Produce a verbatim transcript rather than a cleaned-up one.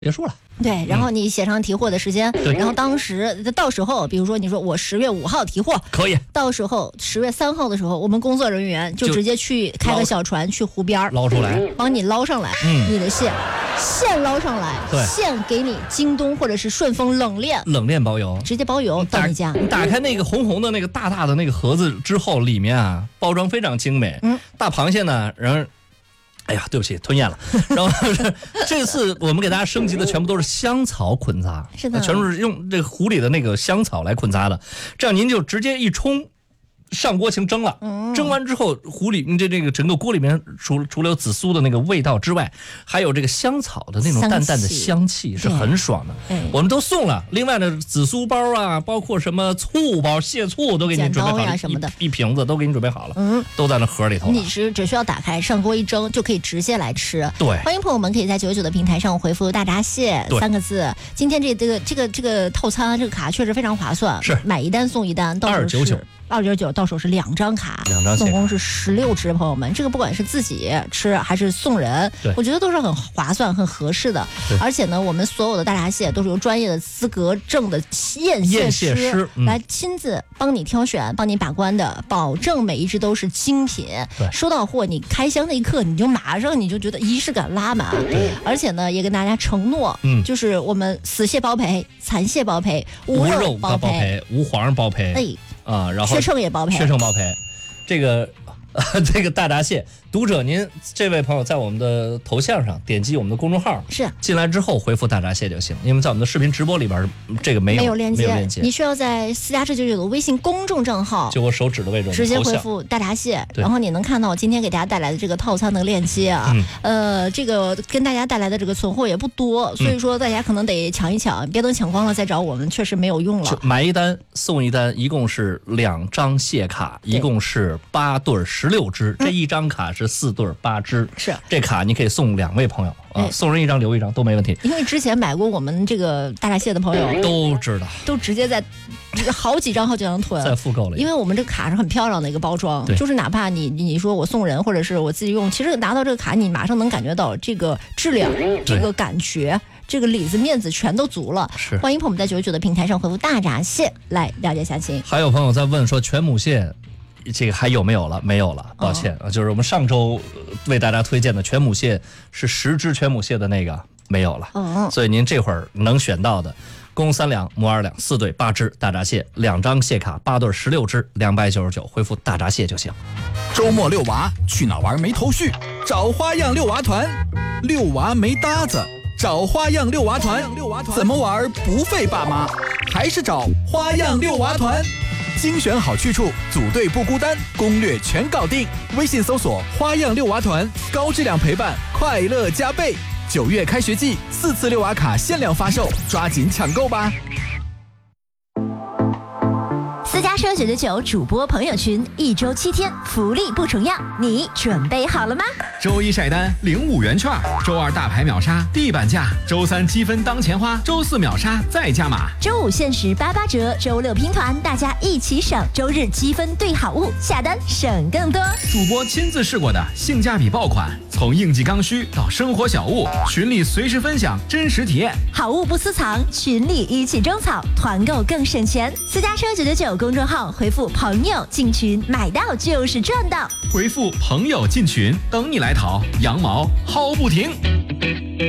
结束了。 对，然后你写上提货的时间， 对， 然后当时到时候，比如说你说我十月五号提货， 可以， 到时候十月三号的时候，我们工作人员就直接去开个小船去湖边捞出来， 帮你捞上来，嗯，你的蟹，现捞上来， 对， 现给你京东或者是顺丰冷链， 冷链包邮， 直接包邮到你家。 你打开那个红红的那个大大的那个盒子之后，里面啊包装非常精美，嗯，大螃蟹呢，然后。哎呀，对不起，吞咽了。然后这次我们给大家升级的全部都是香草捆扎， 是的， 全都是用这个湖里的那个香草来捆扎的，这样您就直接一冲。上锅请蒸了，嗯、蒸完之后，湖里这这个整个锅里面除除了有紫苏的那个味道之外，还有这个香草的那种淡淡的香气，是很爽的。我们都送了，另外的紫苏包啊，包括什么醋包、蟹醋都给你准备好了， 什么的， 一瓶子都给你准备好了，嗯，都在那盒里头。 你是只需要打开上锅一蒸，就可以直接来吃。 对， 欢迎朋友们可以在九九九的平台上回复“大闸蟹”三个字。今天这这个这个这个套餐这个卡确实非常划算， 是买一单送一单，到二九九。 二九九到手是两张卡， 两张总共是十六只，朋友们，这个不管是自己吃还是送人，我觉得都是很划算、很合适的。而且呢，我们所有的大闸蟹都是由专业的资格证的验蟹师, 师、 嗯、来亲自帮你挑选、帮你把关的，保证每一只都是精品。收到货，你开箱那一刻，你就马上你就觉得仪式感拉满。而且呢，也跟大家承诺，嗯，就是我们死蟹包赔、残蟹包赔、无肉包赔、 无黄包赔。 哎。 啊，然后血秤也包赔， 血秤包赔，这个、呃、这个大闸蟹，读者您这位朋友在我们的头像上点击我们的公众号， 是进来之后回复大闸蟹就行，因为在我们的视频直播里边这个没有没有链接， 没有链接， 你需要在私家车九九的微信公众账号， 就我手指的位置， 直接回复大闸蟹，然后你能看到我今天给大家带来的这个套餐的链接啊，嗯、呃，这个跟大家带来的这个存货也不多，所以说大家可能得抢一抢，别等抢光了再找我们，确实没有用了。 买一单送一单，一共是两张蟹卡，一共是八对十六只，这一张卡是四对八只， 是这卡你可以送两位朋友。啊，送人一张留一张都没问题。 因为之前买过我们这个大闸蟹的朋友都知道， 都直接在好几张好几张囤， 再复购了。 因为我们这个卡是很漂亮的一个包装，就是哪怕你你说我送人或者是我自己用，其实拿到这个卡你马上能感觉到这个质量、这个感觉、这个里子面子全都足了。 是， 欢迎朋友们在九九九的平台上回复大闸蟹来了解详情。 还有朋友在问说全母蟹。这个还有没有了？没有了，抱歉啊，哦、就是我们上周为大家推荐的全母蟹是十只全母蟹的那个没有了，哦、所以您这会儿能选到的，公三两，母二两，四对八只大闸蟹，两张蟹卡，八对十六只，两百九十九，回复大闸蟹就行。 周末遛娃去哪玩没头绪？找花样遛娃团，遛娃没搭子，找花样遛娃团，怎么玩不费爸妈？还是找花样遛娃团。精选好去处，组队不孤单，攻略全搞定。微信搜索花样遛娃团，高质量陪伴，快乐加倍。九月开学季，四次遛娃卡限量发售，抓紧抢购吧。 私家车九九九主播朋友群，一周七天，福利不重样，你准备好了吗？ 周一晒单领五元券，周二大牌秒杀地板价，周三积分当钱花，周四秒杀再加码， 周五限时八八折，周六拼团，大家一起省，周日积分兑好物，下单省更多。 主播亲自试过的性价比爆款，从应季刚需到生活小物，群里随时分享真实体验， 好物不私藏，群里一起种草，团购更省钱。私家车九九九公众号回复朋友进群，买到就是赚到。 回复朋友进群，等你来淘，羊毛薅不停。